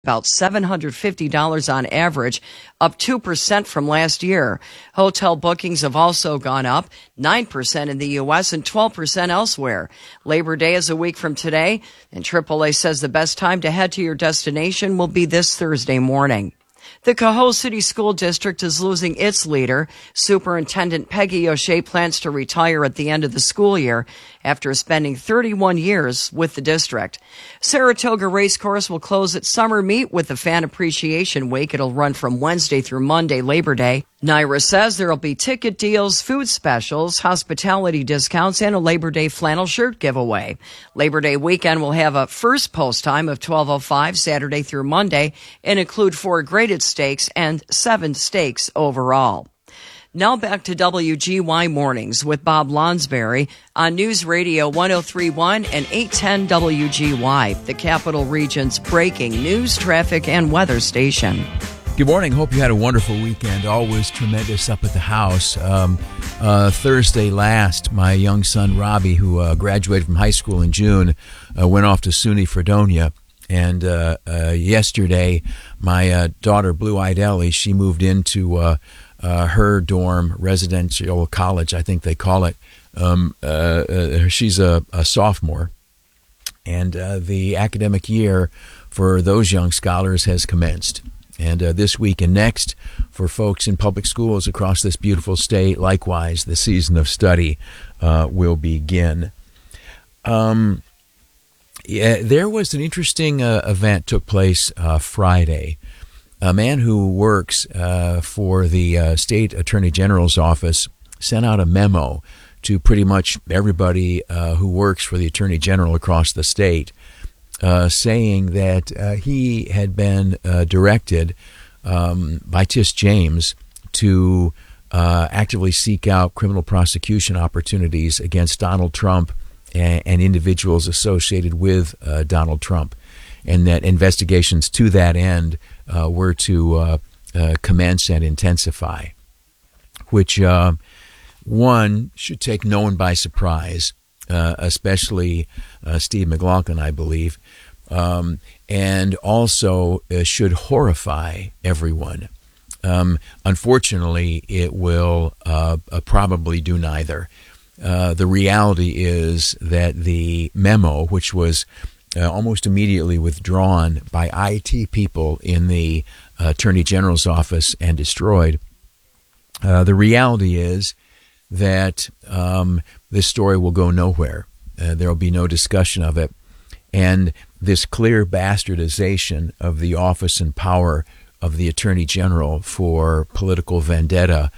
about $750 on average, up 2% from last year. Hotel bookings have also gone up 9% in the U.S. and 12% elsewhere. Labor Day is a week from today, and AAA says the best time to head to your destination will be this Thursday morning. The Cohoes City School District is losing its leader. Superintendent Peggy O'Shea plans to retire at the end of the school year after spending 31 years with the district. Saratoga Racecourse will close its summer meet with the Fan Appreciation Week. It'll run from Wednesday through Monday, Labor Day. NYRA says there will be ticket deals, food specials, hospitality discounts, and a Labor Day flannel shirt giveaway. Labor Day weekend will have a first post time of 12:05 Saturday through Monday and include 4 graded steaks and 7 steaks overall. Now back to WGY Mornings with Bob Lonsberry on News Radio 103.1 and 810 WGY, the Capital Region's breaking news, traffic, and weather station. Good morning. Hope you had a wonderful weekend. Always tremendous up at the house. Thursday last, my young son Robbie, who graduated from high school in June, went off to SUNY Fredonia. And yesterday, my daughter, Blue-Eyed Ellie, she moved into her dorm, residential college, I think they call it. She's a sophomore. And the academic year for those young scholars has commenced. And this week and next, for folks in public schools across this beautiful state, likewise, the season of study will begin. There was an interesting event took place Friday. A man who works for the State Attorney General's office sent out a memo to pretty much everybody who works for the Attorney General across the state, saying that he had been directed by Tish James to actively seek out criminal prosecution opportunities against Donald Trump and individuals associated with Donald Trump, and that investigations to that end were to commence and intensify, which one should take no one by surprise, especially Steve McLaughlin, I believe, and also should horrify everyone. Unfortunately, it will probably do neither. The reality is that the memo, which was almost immediately withdrawn by IT people in the Attorney General's office and destroyed, the reality is that this story will go nowhere. There will be no discussion of it. And this clear bastardization of the office and power of the Attorney General for political vendetta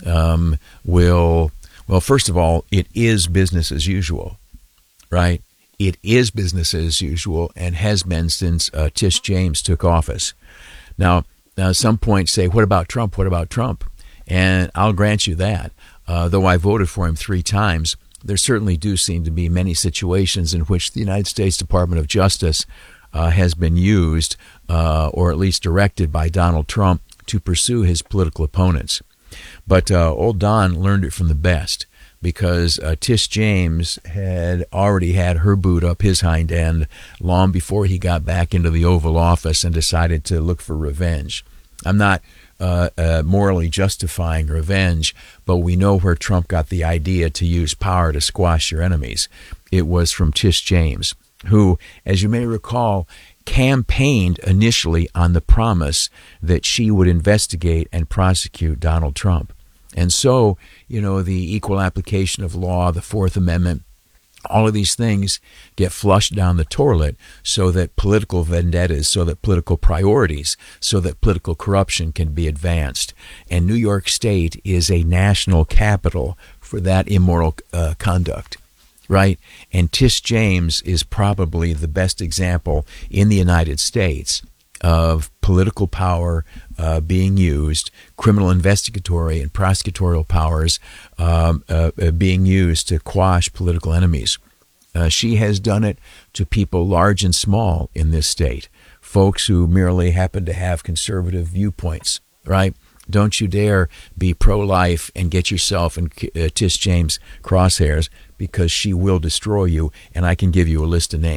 will, well, first of all, it is business as usual, right? It is business as usual and has been since Tish James took office. Now, some point say, what about Trump? What about Trump? And I'll grant you that. Though I voted for him 3 times, there certainly do seem to be many situations in which the United States Department of Justice has been used, or at least directed by Donald Trump, to pursue his political opponents. But old Don learned it from the best, because Tish James had already had her boot up his hind end long before he got back into the Oval Office and decided to look for revenge. I'm not morally justifying revenge, but we know where Trump got the idea to use power to squash your enemies. It was from Tish James, who, as you may recall, campaigned initially on the promise that she would investigate and prosecute Donald Trump. And so, you know, the equal application of law, the Fourth Amendment, all of these things get flushed down the toilet so that political vendettas, so that political priorities, so that political corruption can be advanced. And New York State is a national capital for that immoral conduct, right? And Tish James is probably the best example in the United States of political power being used, criminal investigatory and prosecutorial powers being used to quash political enemies. She has done it to people large and small in this state, folks who merely happen to have conservative viewpoints, right? Don't you dare be pro-life and get yourself in Tish James crosshairs, because she will destroy you, and I can give you a list of names.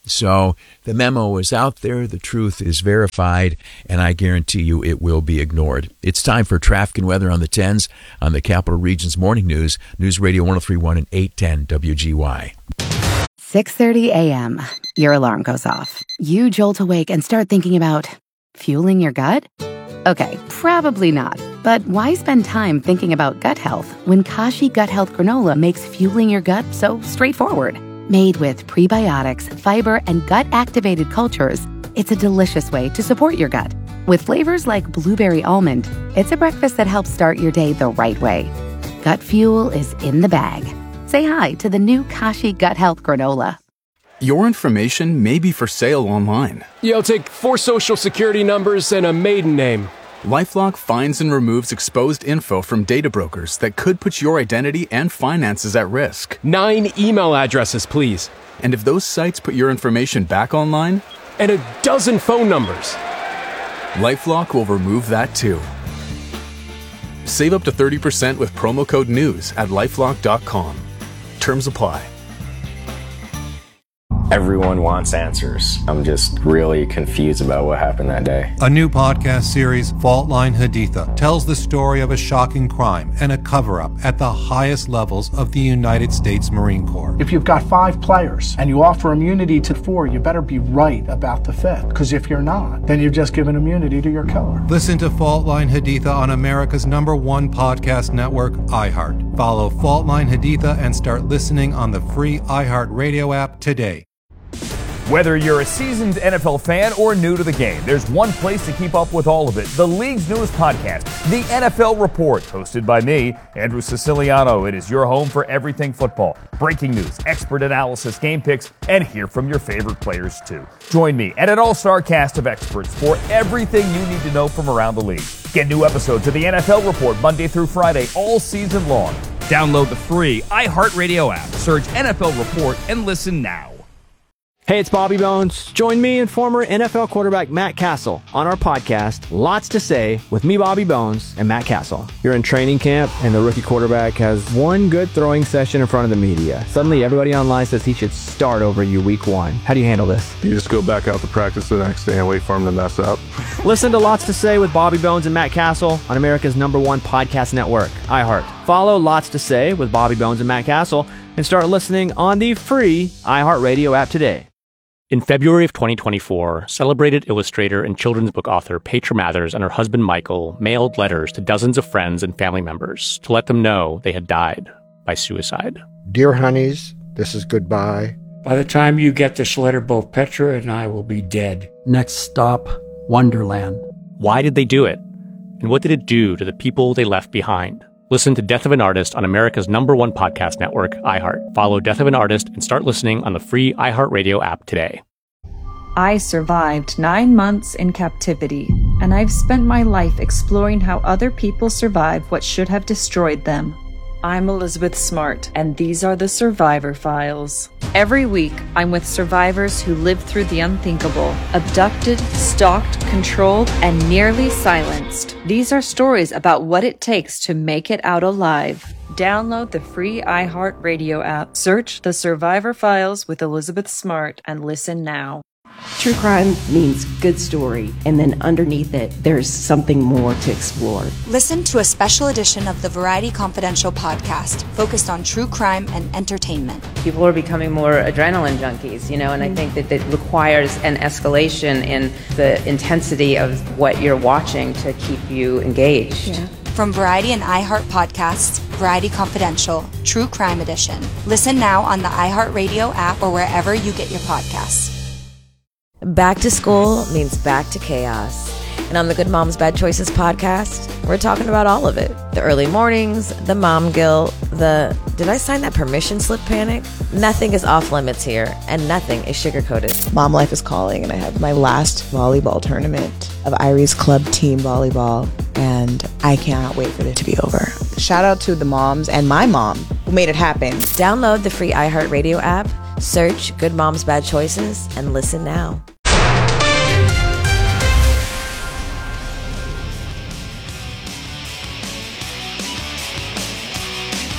So the memo is out there, the truth is verified, and I guarantee you it will be ignored. It's time for traffic and weather on the 10s on the Capital Region's Morning News, News Radio 1031 and 810 WGY. 6:30 a.m. Your alarm goes off. You jolt awake and start thinking about fueling your gut? Okay, probably not. But why spend time thinking about gut health when Kashi Gut Health Granola makes fueling your gut so straightforward? Made with prebiotics, fiber, and gut-activated cultures, it's a delicious way to support your gut. With flavors like blueberry almond, it's a breakfast that helps start your day the right way. Gut fuel is in the bag. Say hi to the new Kashi Gut Health Granola. Your information may be for sale online. Yeah, I'll take 4 social security numbers and a maiden name. LifeLock finds and removes exposed info from data brokers that could put your identity and finances at risk. 9 email addresses, please. And if those sites put your information back online, And a dozen phone numbers. LifeLock will remove that too. Save up to 30% with promo code NEWS at LifeLock.com. Terms apply. Everyone wants answers. I'm just really confused about what happened that day. A new podcast series, Fault Line Haditha, tells the story of a shocking crime and a cover-up at the highest levels of the United States Marine Corps. If you've got 5 players and you offer immunity to 4, you better be right about the 5th. Because if you're not, then you've just given immunity to your killer. Listen to Fault Line Haditha on America's #1 podcast network, iHeart. Follow Fault Line Haditha and start listening on the free iHeart Radio app today. Whether you're a seasoned NFL fan or new to the game, there's one place to keep up with all of it. The league's newest podcast, The NFL Report, hosted by me, Andrew Siciliano. It is your home for everything football. Breaking news, expert analysis, game picks, and hear from your favorite players too. Join me and an all-star cast of experts for everything you need to know from around the league. Get new episodes of The NFL Report Monday through Friday all season long. Download the free iHeartRadio app. Search NFL Report and listen now. Hey, it's Bobby Bones. Join me and former NFL quarterback Matt Castle on our podcast, Lots to Say, with me, Bobby Bones, and Matt Castle. You're in training camp, and the rookie quarterback has one good throwing session in front of the media. Suddenly, everybody online says he should start over you week 1. How do you handle this? You just go back out to practice the next day and wait for him to mess up. Listen to Lots to Say with Bobby Bones and Matt Castle on America's #1 podcast network, iHeart. Follow Lots to Say with Bobby Bones and Matt Castle and start listening on the free iHeartRadio app today. In February of 2024, celebrated illustrator and children's book author Petra Mathers and her husband Michael mailed letters to dozens of friends and family members to let them know they had died by suicide. Dear honeys, this is goodbye. By the time you get this letter, both Petra and I will be dead. Next stop, Wonderland. Why did they do it? And what did it do to the people they left behind? Listen to Death of an Artist on America's #1 podcast network, iHeart. Follow Death of an Artist and start listening on the free iHeartRadio app today. I survived 9 months in captivity, and I've spent my life exploring how other people survive what should have destroyed them. I'm Elizabeth Smart, and these are the Survivor Files. Every week, I'm with survivors who lived through the unthinkable, abducted, stalked, controlled, and nearly silenced. These are stories about what it takes to make it out alive. Download the free iHeartRadio app, search The Survivor Files with Elizabeth Smart, and listen now. True crime means good story, and then underneath it, there's something more to explore. Listen to a special edition of the Variety Confidential podcast focused on true crime and entertainment. People are becoming more adrenaline junkies, and I think that it requires an escalation in the intensity of what you're watching to keep you engaged. Yeah. From Variety and iHeart podcasts, Variety Confidential, True Crime Edition. Listen now on the iHeartRadio app or wherever you get your podcasts. Back to school means back to chaos. And on the Good Moms Bad Choices podcast, we're talking about all of it. The early mornings, the mom guilt, the did I sign that permission slip panic? Nothing is off limits here, and nothing is sugar-coated. Mom life is calling, and I have my last volleyball tournament of Irie's Club Team Volleyball, and I cannot wait for it to be over. Shout out to the moms and my mom who made it happen. Download the free iHeartRadio app, search Good Moms Bad Choices, and listen now.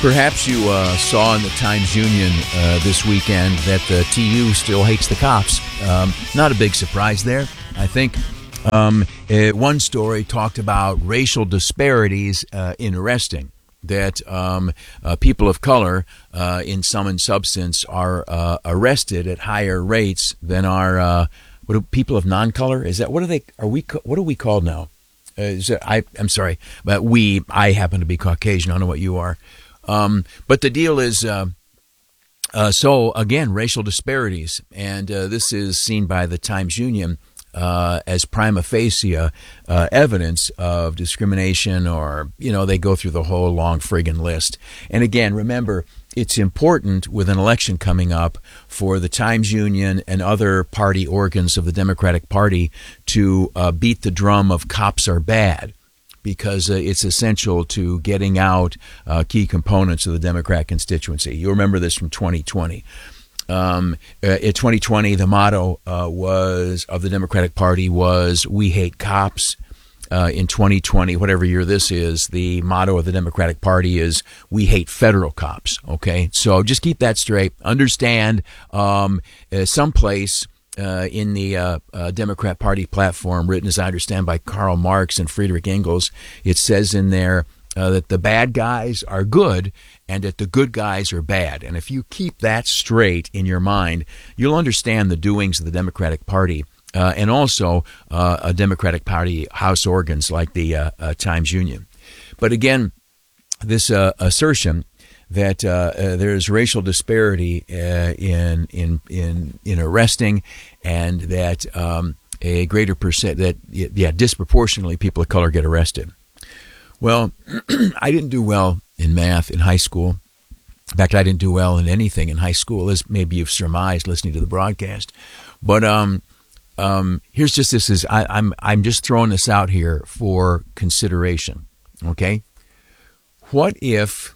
Perhaps you saw in the Times-Union this weekend that the TU still hates the cops. Not a big surprise there, I think. One story talked about racial disparities in arresting, that people of color in sum and substance are arrested at higher rates than are people of non-color. Is that what are we called now? I'm sorry, but I happen to be Caucasian. I don't know what you are. But the deal is, so again, racial disparities, and this is seen by the Times-Union as prima facie evidence of discrimination, or, they go through the whole long friggin' list. And again, remember, it's important with an election coming up for the Times-Union and other party organs of the Democratic Party to beat the drum of cops are bad, because it's essential to getting out key components of the Democrat constituency. You remember this from 2020. In 2020, the motto of the Democratic Party was "We hate cops." In 2020, whatever year this is, the motto of the Democratic Party is "We hate federal cops." Okay, so just keep that straight. Understand, someplace in the Democrat Party platform, written, as I understand, by Karl Marx and Friedrich Engels, it says in there that the bad guys are good and that the good guys are bad. And if you keep that straight in your mind, you'll understand the doings of the Democratic Party and also a Democratic Party House organs like the Times-Union. But again, this assertion that there's racial disparity in arresting, and that a greater percent, that disproportionately people of color get arrested. Well, I didn't do well in math in high school. In fact, I didn't do well in anything in high school, as maybe you've surmised listening to the broadcast. But here's just this: is I'm just throwing this out here for consideration. Okay, what if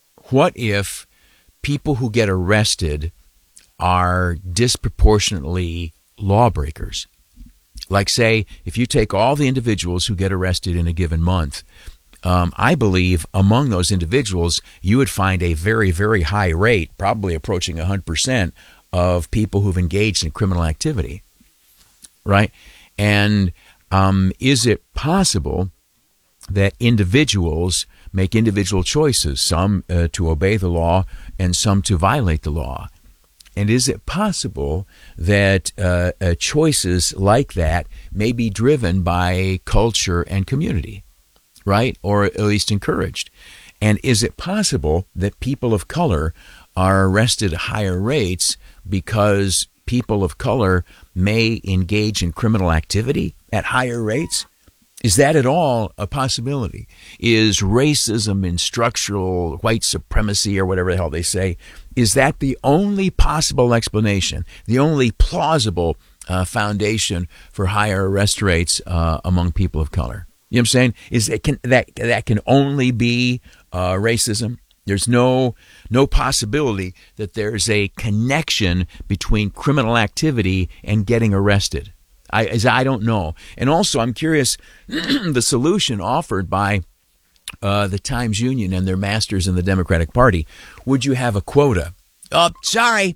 people who get arrested are disproportionately lawbreakers? Like, say, if you take all the individuals who get arrested in a given month, I believe among those individuals, you would find a very, very high rate, probably approaching 100%, of people who've engaged in criminal activity, right? And is it possible that individuals make individual choices, some to obey the law and some to violate the law? And is it possible that choices like that may be driven by culture and community, right? Or at least encouraged? And is it possible that people of color are arrested at higher rates because people of color may engage in criminal activity at higher rates? Is that at all a possibility? Is racism and structural white supremacy, or whatever the hell they say, is that the only possible explanation, the only plausible foundation for higher arrest rates among people of color? You know what I'm saying? That can only be racism? There's no possibility that there's a connection between criminal activity and getting arrested. I don't know. And also, I'm curious, the solution offered by the Times-Union and their masters in the Democratic Party. Would you have a quota? Oh, sorry.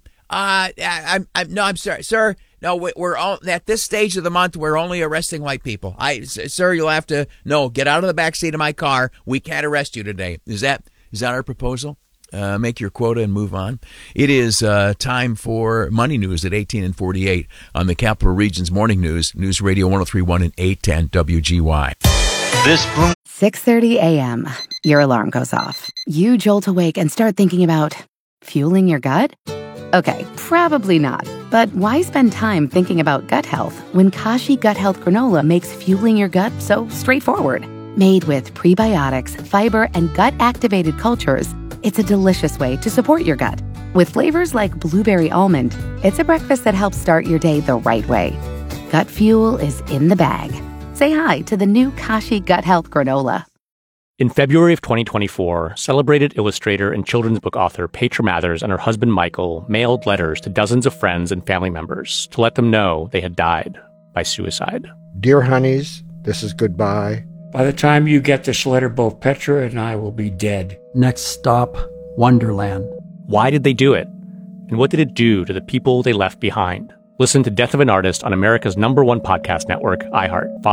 I'm sorry, sir. No, we're all, at this stage of the month, we're only arresting white people. Sir, you'll have to, get out of the back seat of my car. We can't arrest you today. Is that our proposal? Make your quota and move on. It is time for Money News at 18 and 48 on the Capital Region's Morning News, News Radio 103.1 and 810 WGY. 6:30 a.m. Your alarm goes off. You jolt awake and start thinking about fueling your gut? Okay, probably not. But why spend time thinking about gut health when Kashi Gut Health Granola makes fueling your gut so straightforward? Made with prebiotics, fiber, and gut-activated cultures, it's a delicious way to support your gut. With flavors like blueberry almond, it's a breakfast that helps start your day the right way. Gut fuel is in the bag. Say hi to the new Kashi Gut Health Granola. In February of 2024, celebrated illustrator and children's book author Petra Mathers and her husband Michael mailed letters to dozens of friends and family members to let them know they had died by suicide. Dear honeys, this is goodbye. By the time you get this letter, both Petra and I will be dead. Next stop, Wonderland. Why did they do it? And what did it do to the people they left behind? Listen to Death of an Artist on America's #1 podcast network, iHeart.